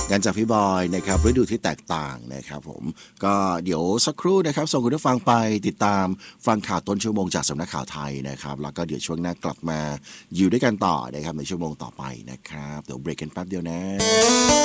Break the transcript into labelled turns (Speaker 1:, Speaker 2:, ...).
Speaker 1: งานจากพี่บอยนะครับฤดูที่แตกต่างนะครับผมก็เดี๋ยวสักครู่นะครับส่งคุณผู้ฟังไปติดตามฟังข่าวต้นชั่วโมงจากสำนักข่าวไทยนะครับแล้วก็เดี๋ยวช่วงหน้ากลับมาอยู่ด้วยกันต่อนะครับในชั่วโมงต่อไปนะครับเดี๋ยวเบรกกันแป๊บเดียวนะ